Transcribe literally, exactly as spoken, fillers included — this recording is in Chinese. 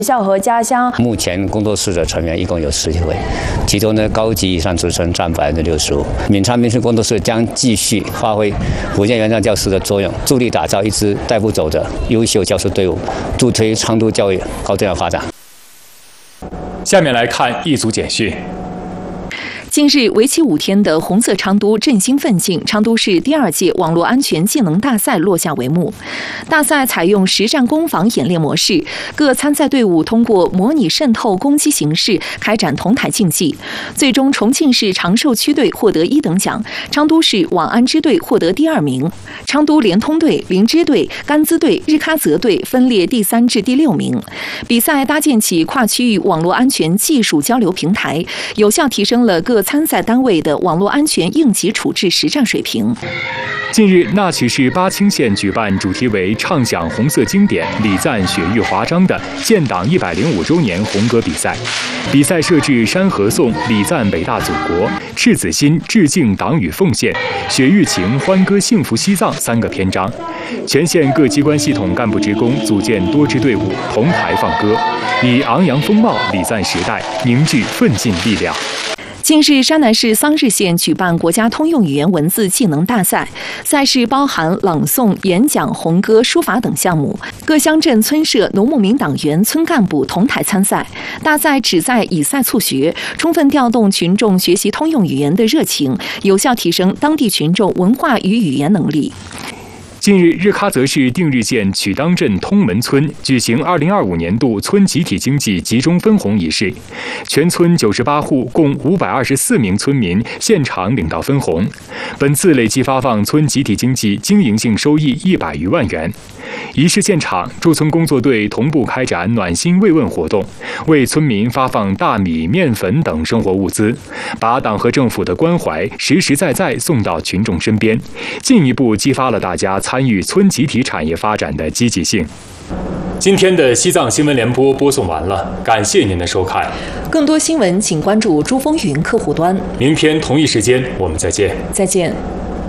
校和家乡。 目前工作室的成员一共有十位，其中呢高级以上职称占百分之六十五。闽昌民俗工作室将继续发挥福建原创教师的作用，助力打造一支带不走的优秀教师队伍，助推昌都教育高质量发展。 下面来看一组简讯。 近日，为期五天的红色昌都振兴奋进昌都市第二届网络安全技能大赛落下帷幕。大赛采用实战攻防演练模式，各参赛队伍通过模拟渗透攻击形式开展同台竞技。最终，重庆市长寿区队获得一等奖，昌都市网安支队获得第二名，昌都联通队、灵芝队、甘孜队、日喀则队分列第三至第六名。比赛搭建起跨区域网络安全技术交流平台，有效提升了各参赛单位的网络安全应急处置实战水平。 近日，那曲市巴清县举办主题为“畅享红色经典，礼赞雪域华章”的建党一百零五周年红歌比赛。比赛设置山河颂、礼赞伟大祖国、赤子心、致敬党与奉献、雪域情、欢歌幸福西藏三个篇章。全县各机关系统干部职工组建多支队伍，同台放歌，以昂扬风貌礼赞时代，凝聚奋进力量。 近日，山南市桑日县举办国家通用语言文字技能大赛，赛事包含朗诵、演讲、红歌、书法等项目。各乡镇村社、农牧民党员、村干部同台参赛。大赛旨在以赛促学，充分调动群众学习通用语言的热情，有效提升当地群众文化与语言能力。 近日，日喀则市定日县曲当镇通门村举行二零二五年度村集体经济集中分红仪式，全村九十八户共五百二十四名村民现场领到分红。本次累计发放村集体经济经营性收益一百余万元。仪式现场，驻村工作队同步开展暖心慰问活动，为村民发放大米、面粉等生活物资，把党和政府的关怀实实在在送到群众身边，进一步激发了大家参与村集体产业发展的积极性。今天的西藏新闻联播播送完了，感谢您的收看。 更多新闻请关注珠风云客户端。 明天同一时间我们再见。 再见。